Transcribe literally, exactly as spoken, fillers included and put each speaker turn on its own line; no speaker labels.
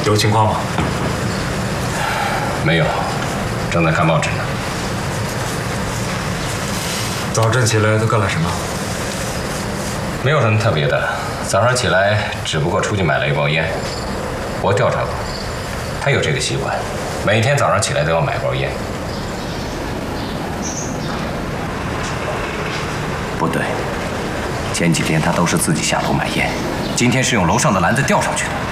有情况吗？
没有，正在看报纸呢。
早晨起来都干了什么？
没有什么特别的，早上起来只不过出去买了一包烟。我调查过，他有这个习惯，每天早上起来都要买包烟。
不对，前几天他都是自己下楼买烟，今天是用楼上的篮子吊上去的。